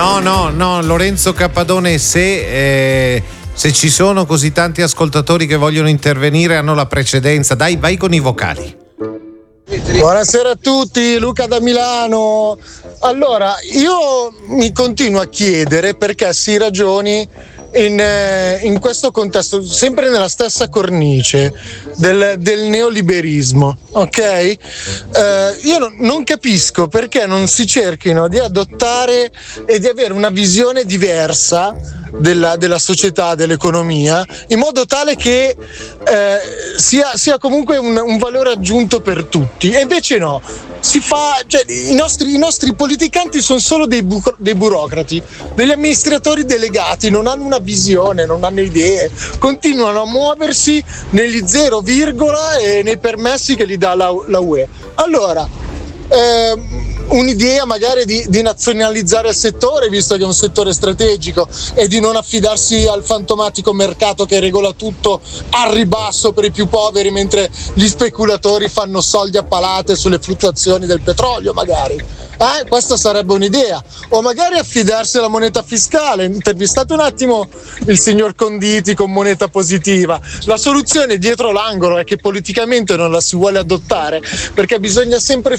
No, Lorenzo Cappadone, se ci sono così tanti ascoltatori che vogliono intervenire, hanno la precedenza. Dai, vai con i vocali. Buonasera a tutti, Luca da Milano. Allora, io mi continuo a chiedere perché si ragioni in questo contesto, sempre nella stessa cornice del neoliberismo, ok? Io non capisco perché non si cerchino di adottare e di avere una visione diversa della società, dell'economia, in modo tale che sia comunque un valore aggiunto per tutti. E invece no, i nostri politicanti sono solo dei burocrati, degli amministratori delegati, non hanno una visione, non hanno idee, continuano a muoversi negli 0, e nei permessi che gli dà la UE. Allora, un'idea magari di nazionalizzare il settore, visto che è un settore strategico, e di non affidarsi al fantomatico mercato che regola tutto al ribasso per i più poveri, mentre gli speculatori fanno soldi a palate sulle fluttuazioni del petrolio, magari. Questa sarebbe un'idea. O magari affidarsi alla moneta fiscale. Intervistate un attimo il signor Conditi con moneta positiva. La soluzione dietro l'angolo è che politicamente non la si vuole adottare, perché bisogna sempre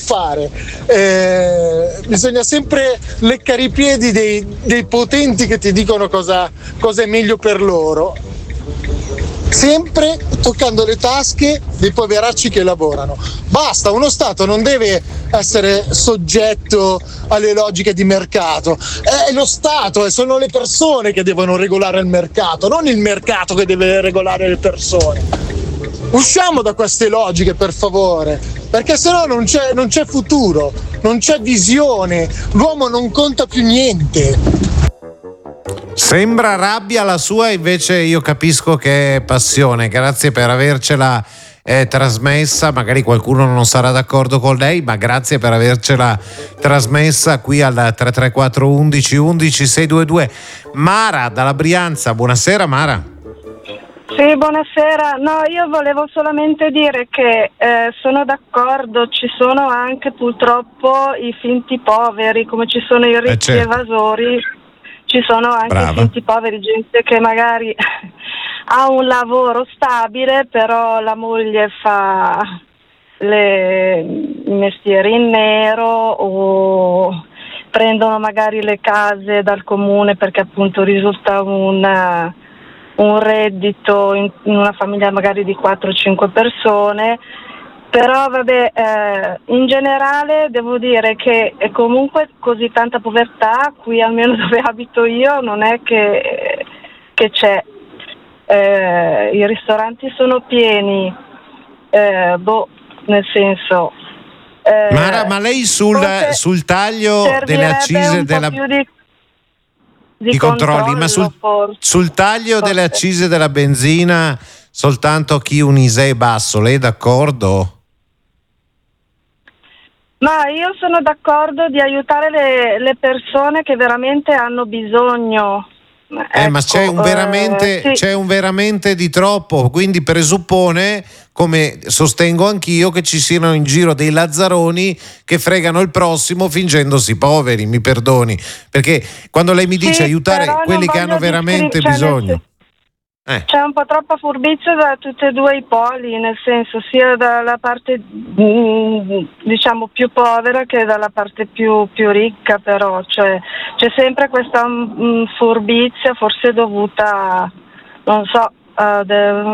bisogna sempre leccare i piedi dei potenti che ti dicono cosa è meglio per loro, sempre toccando le tasche dei poveracci che lavorano. Basta, uno Stato non deve essere soggetto alle logiche di mercato, è lo Stato, sono le persone che devono regolare il mercato, non il mercato che deve regolare le persone. Usciamo da queste logiche, per favore, perché sennò non c'è futuro, non c'è visione, l'uomo non conta più niente. Sembra rabbia la sua, invece io capisco che è passione. Grazie per avercela trasmessa. Magari qualcuno non sarà d'accordo con lei, ma grazie per avercela trasmessa qui al 334 11 11 622. Mara dalla Brianza, buonasera Mara. Sì, buonasera. No, io volevo solamente dire che sono d'accordo, ci sono anche purtroppo i finti poveri, come ci sono i ricchi evasori, ci sono anche i finti poveri, gente che magari ha un lavoro stabile, però la moglie fa i mestieri in nero, o prendono magari le case dal comune perché appunto risulta un reddito in una famiglia magari di 4-5 persone. Però vabbè, in generale devo dire che è comunque così tanta povertà, qui almeno dove abito io non è che c'è. I ristoranti sono pieni, nel senso... Mara, ma lei sul taglio delle accise della... di controlli, ma sul taglio delle accise della benzina soltanto chi un ISEE basso, lei è d'accordo? Ma io sono d'accordo di aiutare le persone che veramente hanno bisogno. Ma c'è un veramente di troppo, quindi presuppone, come sostengo anch'io, che ci siano in giro dei lazzaroni che fregano il prossimo fingendosi poveri, mi perdoni, perché quando lei mi dice aiutare quelli che hanno veramente bisogno, c'è un po' troppa furbizia da tutti e due i poli, nel senso sia dalla parte diciamo più povera che dalla parte più ricca, però c'è sempre questa furbizia, forse dovuta, non so, a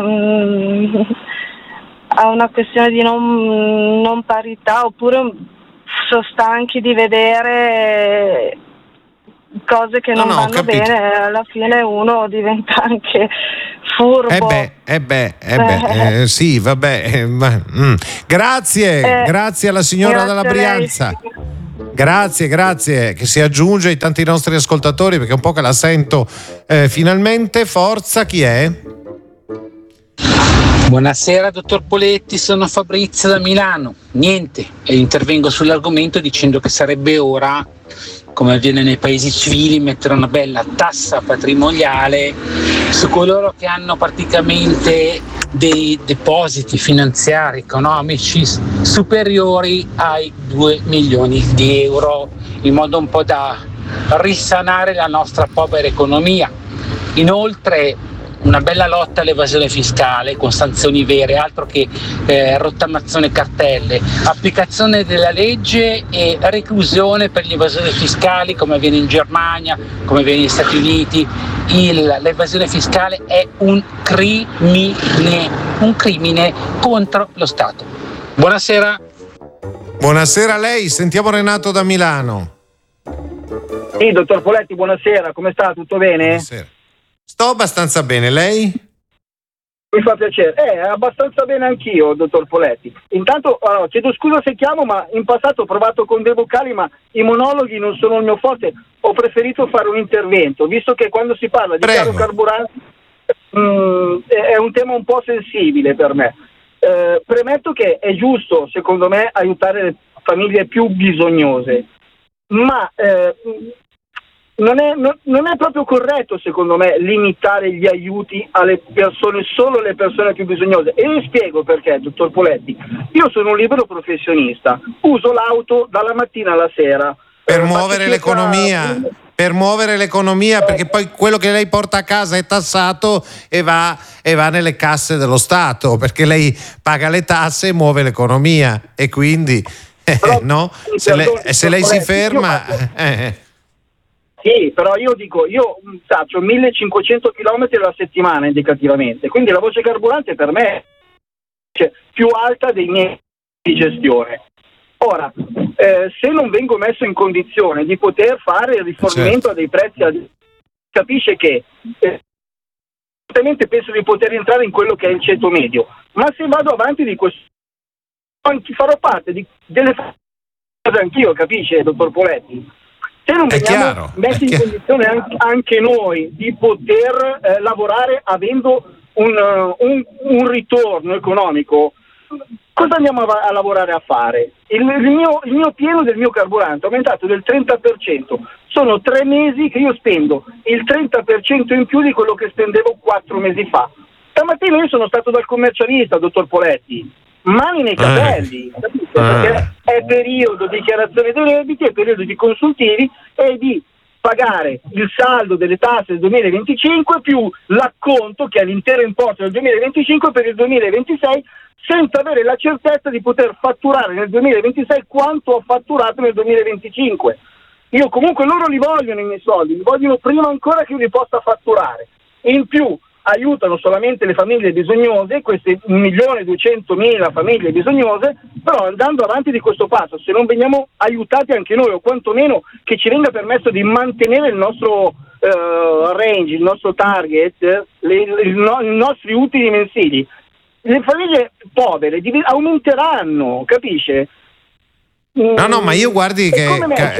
una questione di non parità, oppure sono stanchi di vedere cose che non vanno bene, alla fine uno diventa anche furbo. Sì, vabbè. Grazie alla signora dalla Brianza. Grazie, che si aggiunge ai tanti nostri ascoltatori, perché è un po' che la sento finalmente. Forza, chi è? Buonasera dottor Poletti, sono Fabrizio da Milano. Niente, intervengo sull'argomento dicendo che sarebbe ora, come avviene nei paesi civili, mettere una bella tassa patrimoniale su coloro che hanno praticamente dei depositi finanziari economici superiori ai 2 milioni di euro, in modo un po' da risanare la nostra povera economia. Inoltre una bella lotta all'evasione fiscale con sanzioni vere, altro che rottamazione cartelle, applicazione della legge e reclusione per gli evasori fiscali come avviene in Germania, come avviene negli Stati Uniti. L'evasione fiscale è un crimine contro lo Stato. Buonasera. Buonasera a lei, sentiamo Renato da Milano. Sì, dottor Poletti, buonasera, come sta? Tutto bene? Buonasera. Sto abbastanza bene, lei? Mi fa piacere, abbastanza bene anch'io, dottor Poletti. Intanto, chiedo scusa se chiamo, ma in passato ho provato con dei vocali, ma i monologhi non sono il mio forte. Ho preferito fare un intervento, visto che quando si parla di caro carburante è un tema un po' sensibile per me. Premetto che è giusto, secondo me, aiutare le famiglie più bisognose, ma non è proprio corretto, secondo me, limitare gli aiuti alle persone, solo le persone più bisognose. E vi spiego perché, dottor Poletti. Io sono un libero professionista, uso l'auto dalla mattina alla sera. Per muovere l'economia, perché poi quello che lei porta a casa è tassato e va nelle casse dello Stato, perché lei paga le tasse e muove l'economia, e quindi no? Se lei si ferma... Sì, però io faccio 1500 km alla settimana indicativamente, quindi la voce carburante per me è più alta dei miei di gestione. Ora, se non vengo messo in condizione di poter fare il rifornimento a dei prezzi, capisce che penso di poter entrare in quello che è il ceto medio, ma se vado avanti di questo farò parte delle anch'io, capisce, dottor Poletti? Se non veniamo messi in condizione anche noi di poter lavorare avendo un ritorno economico, cosa andiamo a lavorare a fare? Il mio pieno del mio carburante è aumentato del 30%. Sono 3 mesi che io spendo il 30% in più di quello che spendevo 4 mesi fa. Stamattina io sono stato dal commercialista, dottor Poletti. Mani nei capelli, perché è periodo di dichiarazione dei redditi, è periodo di consuntivi e di pagare il saldo delle tasse del 2025 più l'acconto, che è l'intero importo del 2025 per il 2026, senza avere la certezza di poter fatturare nel 2026 quanto ho fatturato nel 2025. Io comunque loro li vogliono i miei soldi, li vogliono prima ancora che io li possa fatturare. In più aiutano solamente le famiglie bisognose, queste 1.200.000 famiglie bisognose, però andando avanti di questo passo, se non veniamo aiutati anche noi, o quantomeno che ci venga permesso di mantenere il nostro range, il nostro target, i nostri utili mensili, le famiglie povere aumenteranno, capisce? No, ma io guardi che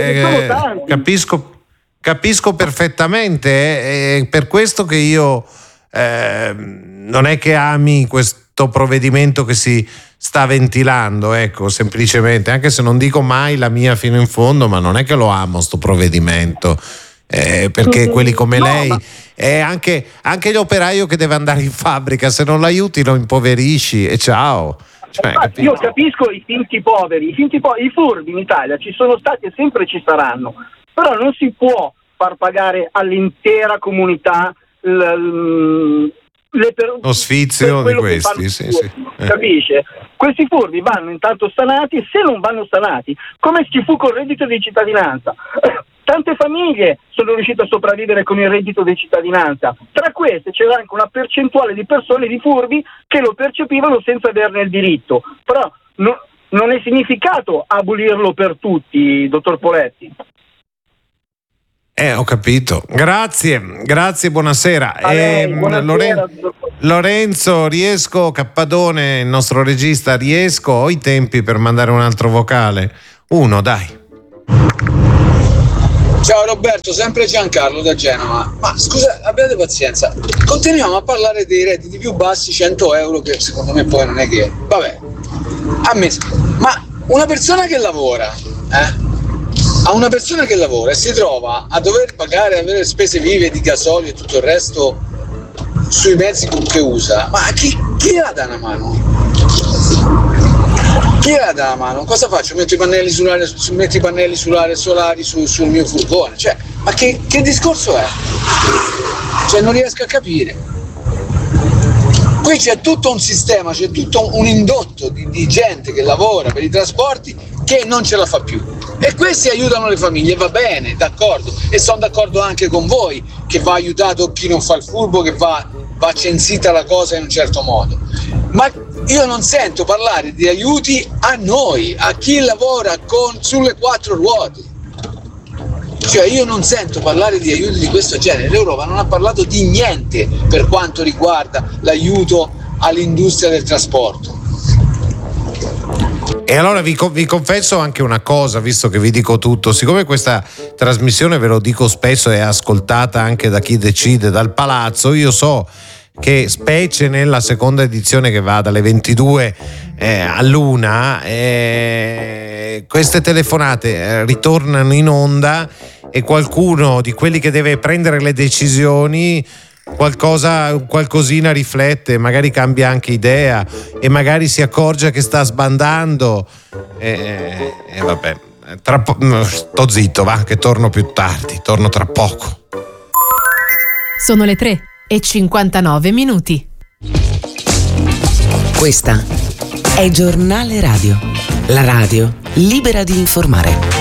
capisco perfettamente, è per questo che io non è che ami questo provvedimento che si sta ventilando, ecco, semplicemente, anche se non dico mai la mia fino in fondo, ma non è che lo amo sto provvedimento, perché quelli come lei è anche l'operaio che deve andare in fabbrica, se non l'aiuti lo impoverisci e ciao. Infatti, io capisco i finti poveri, i furbi in Italia ci sono stati e sempre ci saranno, però non si può far pagare all'intera comunità lo sfizio di questi, sì. Capisce? Questi furbi vanno intanto sanati, e se non vanno sanati, come ci fu col reddito di cittadinanza, tante famiglie sono riuscite a sopravvivere con il reddito di cittadinanza, tra queste c'era anche una percentuale di persone, di furbi, che lo percepivano senza averne il diritto, però non è significato abolirlo per tutti, dottor Poletti. Ho capito. Grazie, buonasera. Buonasera. Lorenzo, Cappadone, il nostro regista, ho i tempi per mandare un altro vocale? Uno, dai. Ciao Roberto, sempre Giancarlo da Genova. Ma scusa, abbiate pazienza. Continuiamo a parlare dei redditi più bassi, 100 euro, che secondo me poi non è che... Vabbè, ammesso. Ma una persona che lavora, a una persona che lavora e si trova a dover pagare, avere spese vive di gasolio e tutto il resto sui mezzi che usa, ma chi ha da una mano? Chi la dà la mano? Cosa faccio? Metto i pannelli solari sul mio furgone? Cioè, ma che discorso è? Cioè, non riesco a capire. Qui c'è tutto un sistema, c'è tutto un indotto di gente che lavora per i trasporti che non ce la fa più. E questi aiutano le famiglie, va bene, d'accordo. E sono d'accordo anche con voi che va aiutato chi non fa il furbo, che va censita la cosa in un certo modo. Ma io non sento parlare di aiuti a noi, a chi lavora sulle 4 ruote. Cioè io non sento parlare di aiuti di questo genere. L'Europa non ha parlato di niente per quanto riguarda l'aiuto all'industria del trasporto. E allora vi confesso anche una cosa, visto che vi dico tutto, siccome questa trasmissione, ve lo dico spesso, è ascoltata anche da chi decide dal palazzo, io so che specie nella seconda edizione che va dalle 22 all'1, queste telefonate ritornano in onda e qualcuno di quelli che deve prendere le decisioni qualcosina riflette, magari cambia anche idea e magari si accorge che sta sbandando e vabbè, sto zitto, va, che torno più tardi, torno tra poco. Sono le 3:59. Questa è Giornale Radio, la radio libera di informare.